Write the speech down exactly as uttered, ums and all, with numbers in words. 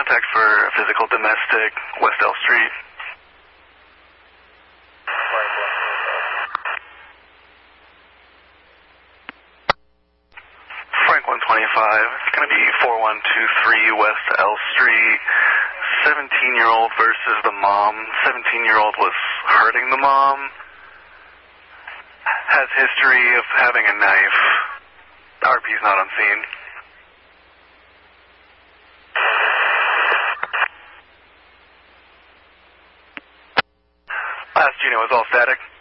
contact for a physical domestic, West L Street. Frank one twenty-five, it's going to be four one two three West L Street. seventeen-year-old versus the mom. seventeen-year-old was hurting the mom. Has history of having a knife. R P's not on scene. Last unit was all static.